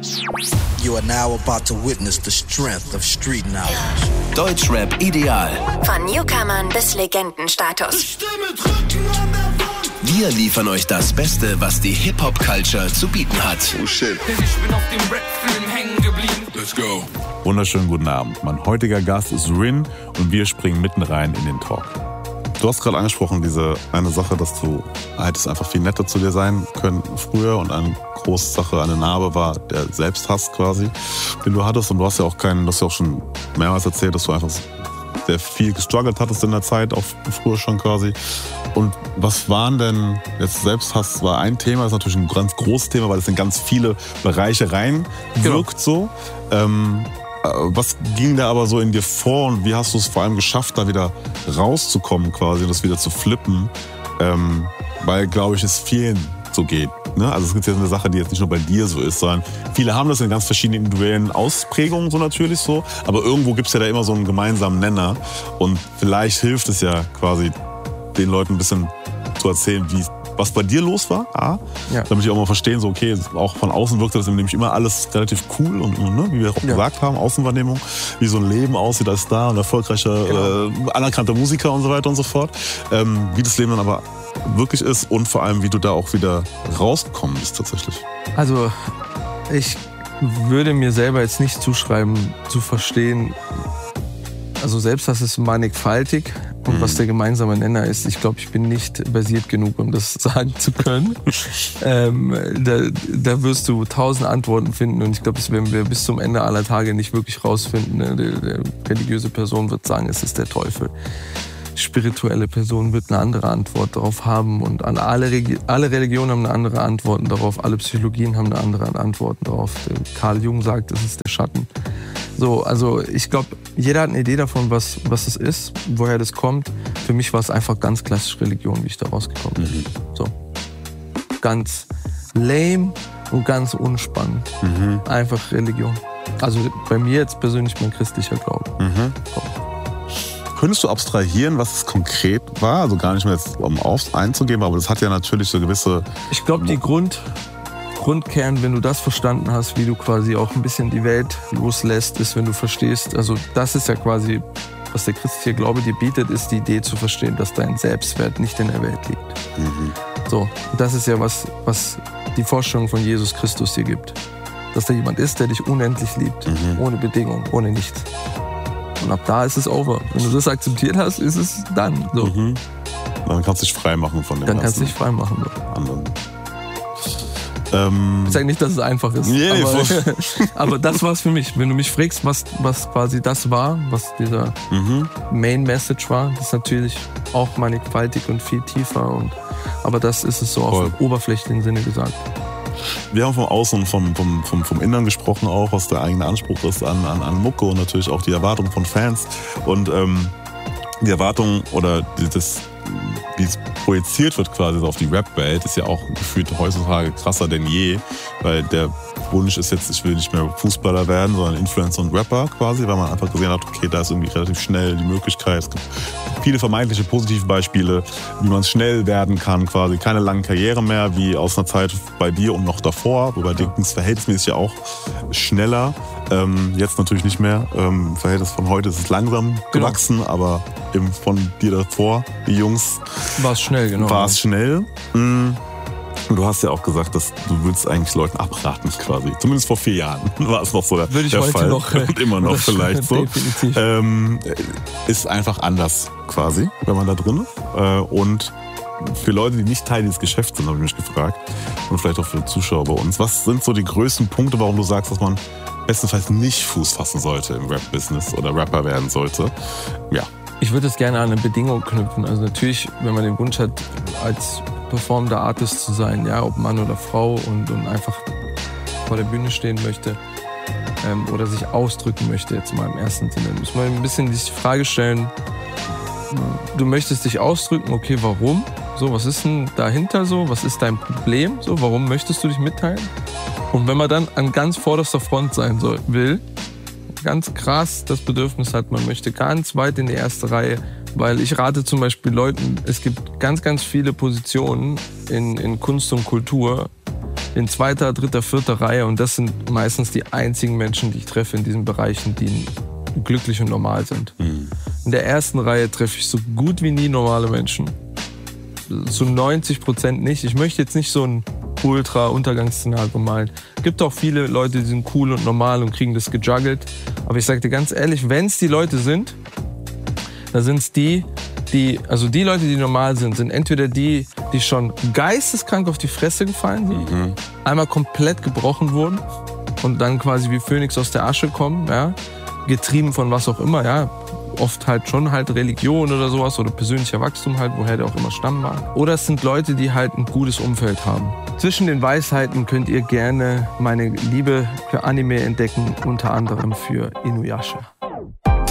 You are now about to witness the strength of street knowledge. Deutschrap ideal. Von Newcomern bis Legendenstatus. Ich steh mit Rücken an der Wand. Wir liefern euch das Beste, was die Hip-Hop-Culture zu bieten hat. Oh shit. Denn ich bin auf dem Rap-Film hängen geblieben. Let's go. Wunderschönen guten Abend. Mein heutiger Gast ist Rin und wir springen mitten rein in den Talk. Du hast gerade angesprochen, diese eine Sache, dass du hättest einfach viel netter zu dir sein können früher und eine große Sache, eine Narbe war der Selbsthass quasi, den du hattest. Und du hast ja auch schon mehrmals erzählt, dass du einfach sehr viel gestruggelt hattest in der Zeit, auch früher schon quasi. Und was waren denn, jetzt Selbsthass war ein Thema, ist natürlich ein ganz großes Thema, weil es in ganz viele Bereiche reinwirkt so. Was ging da aber so in dir vor und wie hast du es vor allem geschafft, da wieder rauszukommen quasi und das wieder zu flippen? Weil, glaube ich, es vielen so geht. Ne? Also es gibt ja eine Sache, die jetzt nicht nur bei dir so ist, sondern viele haben das in ganz verschiedenen individuellen Ausprägungen so natürlich so. Aber irgendwo gibt es ja da immer so einen gemeinsamen Nenner und vielleicht hilft es ja quasi den Leuten ein bisschen zu erzählen, was bei dir los war, damit die auch mal verstehen, so okay, auch von außen wirkte das nämlich immer alles relativ cool und ne, wie wir auch gesagt haben, Außenwahrnehmung, wie so ein Leben aussieht als Star und erfolgreicher, anerkannter Musiker und so weiter und so fort. Wie das Leben dann aber wirklich ist und vor allem, wie du da auch wieder rausgekommen bist tatsächlich. Also ich würde mir selber jetzt nicht zuschreiben, zu verstehen, also Selbsthass ist mannigfaltig. Und was der gemeinsame Nenner ist, ich glaube, ich bin nicht versiert genug, um das sagen zu können. Da wirst du 1000 Antworten finden und ich glaube, das werden wir bis zum Ende aller Tage nicht wirklich rausfinden. Die religiöse Person wird sagen, es ist der Teufel. Die spirituelle Person wird eine andere Antwort darauf haben und alle Religionen haben eine andere Antwort darauf, alle Psychologien haben eine andere Antwort darauf. Carl Jung sagt, es ist der Schatten. So, also ich glaube, jeder hat eine Idee davon, was es ist, woher das kommt. Für mich war es einfach ganz klassisch Religion, wie ich da rausgekommen bin. So. Ganz lame und ganz unspannend. Einfach Religion. Also bei mir jetzt persönlich mein christlicher Glaube. So. Könntest du abstrahieren, was es konkret war? Also gar nicht mehr jetzt, um aufs einzugehen, aber das hat ja natürlich so gewisse... Ich glaube, die Grundkern, wenn du das verstanden hast, wie du quasi auch ein bisschen die Welt loslässt, ist, wenn du verstehst, also das ist ja quasi, was der christliche Glaube dir bietet, ist die Idee zu verstehen, dass dein Selbstwert nicht in der Welt liegt. So, das ist ja was die Vorstellung von Jesus Christus dir gibt. Dass da jemand ist, der dich unendlich liebt, ohne Bedingung, ohne nichts. Und ab da ist es over. Wenn du das akzeptiert hast, ist es dann so. Dann kannst du dich frei machen von dem Dann kannst du dich frei machen. Anderen. Ich sage nicht, dass es einfach ist, aber das war es für mich. Wenn du mich fragst, was quasi das war, was dieser Main Message war, das ist natürlich auch mannigfaltig und viel tiefer. Aber das ist es so auf dem oberflächlichen Sinne gesagt. Wir haben vom Außen und vom Innern gesprochen auch, was der eigene Anspruch ist an Mucke und natürlich auch die Erwartung von Fans. Und die Erwartung oder wie es projiziert wird quasi auf die Rap-Welt, ist ja auch gefühlt heutzutage krasser denn je, weil der Wunsch ist jetzt, ich will nicht mehr Fußballer werden, sondern Influencer und Rapper quasi, weil man einfach gesehen hat, okay, da ist irgendwie relativ schnell die Möglichkeit, es gibt viele vermeintliche positive Beispiele, wie man schnell werden kann quasi, keine lange Karriere mehr, wie aus einer Zeit bei dir und noch davor, wobei ging es verhältnismäßig ja auch schneller, jetzt natürlich nicht mehr, im Verhältnis von heute ist es langsam gewachsen, aber eben von dir davor, die Jungs, war es schnell, genau. War es schnell. Und du hast ja auch gesagt, dass du willst eigentlich Leuten abraten quasi. Zumindest vor 4 Jahren war es noch so der Würde ich heute Fall. noch. Und immer noch vielleicht so. Definitiv. Ist einfach anders quasi, wenn man da drin ist. Und für Leute, die nicht Teil dieses Geschäfts sind, habe ich mich gefragt. Und vielleicht auch für Zuschauer bei uns. Was sind so die größten Punkte, warum du sagst, dass man bestenfalls nicht Fuß fassen sollte im Rap-Business oder Rapper werden sollte? Ja. Ich würde es gerne an eine Bedingung knüpfen. Also natürlich, wenn man den Wunsch hat, als performender Artist zu sein, ja, ob Mann oder Frau und einfach vor der Bühne stehen möchte oder sich ausdrücken möchte, jetzt mal im ersten Sinne, muss man ein bisschen die Frage stellen, du möchtest dich ausdrücken, okay, warum? So, was ist denn dahinter so? Was ist dein Problem? So, warum möchtest du dich mitteilen? Und wenn man dann an ganz vorderster Front sein will, ganz krass das Bedürfnis hat, man möchte ganz weit in die erste Reihe, weil ich rate zum Beispiel Leuten, es gibt ganz, ganz viele Positionen in Kunst und Kultur, in 2., 3., 4. Reihe und das sind meistens die einzigen Menschen, die ich treffe in diesen Bereichen, die glücklich und normal sind. In der 1. Reihe treffe ich so gut wie nie normale Menschen. Zu 90% nicht. Ich möchte jetzt nicht so ein Ultra-Untergangsszenario malen. Es gibt auch viele Leute, die sind cool und normal und kriegen das gejuggelt. Aber ich sage dir ganz ehrlich, wenn es die Leute sind, dann sind es die Leute, die normal sind, sind entweder die schon geisteskrank auf die Fresse gefallen sind, einmal komplett gebrochen wurden und dann quasi wie Phönix aus der Asche kommen, ja, getrieben von was auch immer, ja, oft halt schon Religion oder sowas oder persönlicher Wachstum halt, woher der auch immer stammen mag. Oder es sind Leute, die halt ein gutes Umfeld haben. Zwischen den Weisheiten könnt ihr gerne meine Liebe für Anime entdecken, unter anderem für Inuyasha.